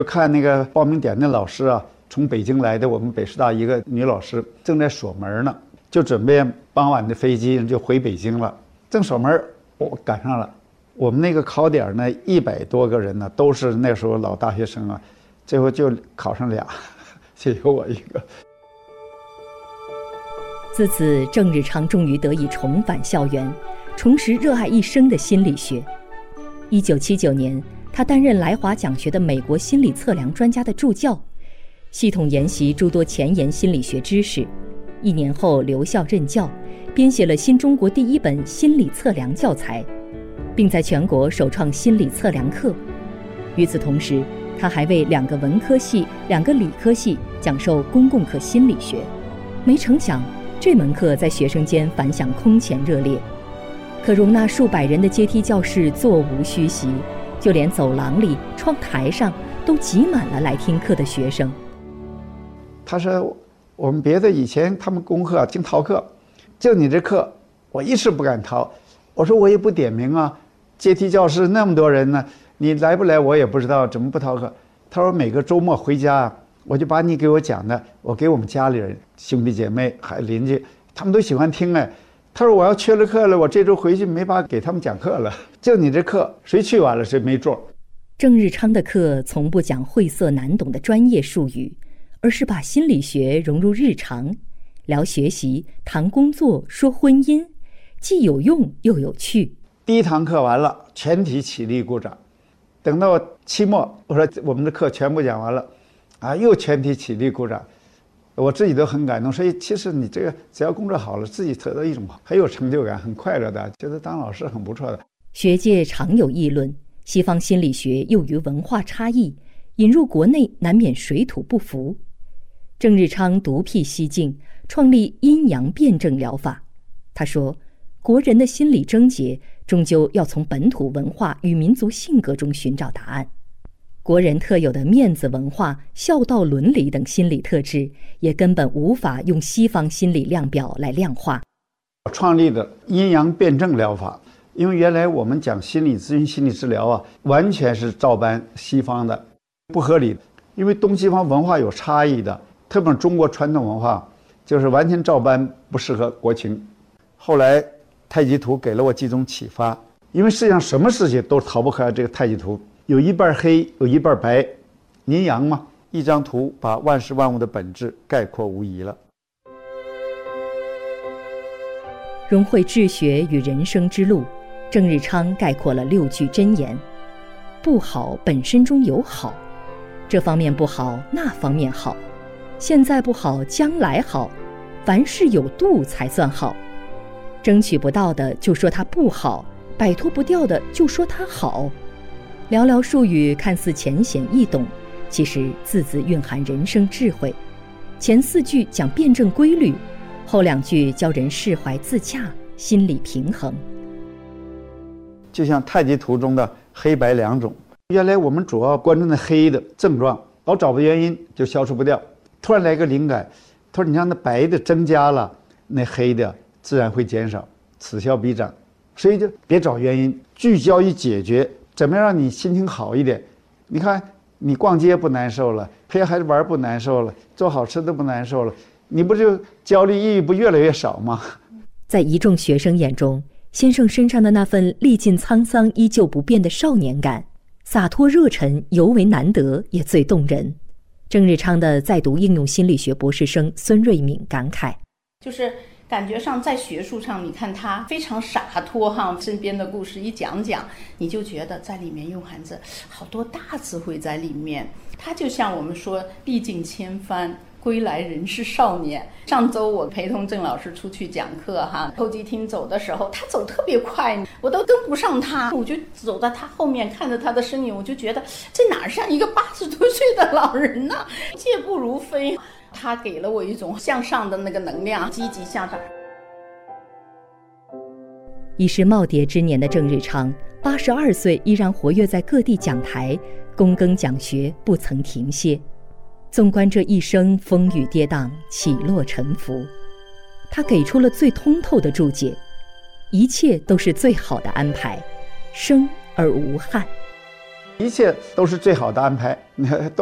看那个报名点的老师啊，从北京来的，我们北师大一个女老师正在锁门呢，就准备傍晚的飞机就回北京了。正锁门，我赶上了。我们那个考点呢，100多个人呢，都是那时候老大学生啊，最后就考上俩，就有我一个。 自此，郑日昌终于得以重返校园，重拾热爱一生的心理学。1979年，他担任来华讲学的美国心理测量专家的助教，系统研习诸多前沿心理学知识。1年后留校任教，编写了新中国第1本心理测量教材，并在全国首创心理测量课。与此同时，他还为2个文科系、2个理科系讲授公共课心理学。没成想，这门课在学生间反响空前热烈，可容纳数百人的阶梯教室座无虚席，就连走廊里、窗台上都挤满了来听课的学生。 他说：“我们别的以前他们功课净逃课，就你这课，我一次不敢逃。”我说：“我也不点名啊，阶梯教室那么多人呢，你来不来我也不知道，怎么不逃课？”他说：“每个周末回家，我就把你给我讲的，我给我们家里人、兄弟姐妹还邻居，他们都喜欢听哎。”他说：“我要缺了课了，我这周回去没法给他们讲课了。就你这课，谁去完了谁没座。” 郑日昌的课从不讲晦涩难懂的专业术语，而是把心理学融入日常，聊学习、谈工作、说婚姻，既有用又有趣。 第1堂课完了，全体起立鼓掌。等到期末，我说我们的课全部讲完了，啊，又全体起立鼓掌。我自己都很感动，所以其实你这个只要工作好了，自己得到一种很有成就感、很快乐的，觉得当老师很不错的。 学界常有议论，西方心理学由于文化差异，引入国内难免水土不服。郑日昌独辟蹊径，创立阴阳辩证疗法。他说，国人的心理症结终究要从本土文化与民族性格中寻找答案。国人特有的面子文化、孝道伦理等心理特质，也根本无法用西方心理量表来量化。 我创立的阴阳辩证疗法，因为原来我们讲心理咨询、心理治疗啊，完全是照搬西方的，不合理。因为东西方文化有差异的，特别是中国传统文化，就是完全照搬，不适合国情。后来太极图给了我几种启发，因为世界上什么事情都逃不开这个太极图。有一半黑，有一半白，阴阳嘛，一张图把万事万物的本质概括无疑了。 融汇治学与人生之路，郑日昌概括了6句箴言：不好本身中有好，这方面不好，那方面好，现在不好，将来好，凡事有度才算好。争取不到的就说它不好，摆脱不掉的就说它好。寥寥数语看似浅显易懂，其实字字蕴含人生智慧。前4句讲辩证规律，后2句教人释怀自洽，心理平衡。 就像太极图中的黑白2种，原来我们主要关注那黑的症状，老找不到原因就消除不掉。突然来个灵感，他说你让那白的增加了，那黑的自然会减少，此消彼长。所以就别找原因，聚焦于解决，怎么样让你心情好一点。你看你逛街不难受了，陪孩子玩不难受了，做好吃的不难受了，你不就焦虑抑郁不越来越少吗？ 在一众学生眼中，先生身上的那份历尽沧桑依旧不变的少年感，洒脱热忱尤为难得，也最动人。郑日昌的在读应用心理学博士生孙瑞敏感慨， 就是感觉上在学术上，你看他非常洒脱哈，身边的故事一讲讲，你就觉得在里面蕴含着好多大智慧在里面。他就像我们说历尽千帆，归来仍是少年。上周我陪同郑老师出去讲课哈，候机厅走的时候，他走特别快，我都跟不上他，我就走到他后面，看着他的身影，我就觉得这哪像一个80多岁的老人呢？健步如飞。他给了我一种向上的那个能量，积极向上。 已是耄耋之年的郑日昌，82岁依然活跃在各地讲台，躬耕讲学，不曾停歇。纵观这一生风雨跌宕，起落沉浮，他给出了最通透的注解：一切都是最好的安排，生而无憾。 一切都是最好的安排。